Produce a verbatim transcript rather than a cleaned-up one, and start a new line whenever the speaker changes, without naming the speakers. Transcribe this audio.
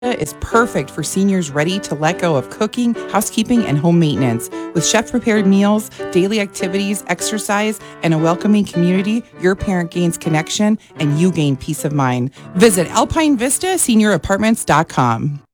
is perfect for seniors ready to let go of cooking, housekeeping, and home maintenance. With chef-prepared meals, daily activities, exercise, and a welcoming community, your parent gains connection and you gain peace of mind. Visit alpine vista senior apartments dot com.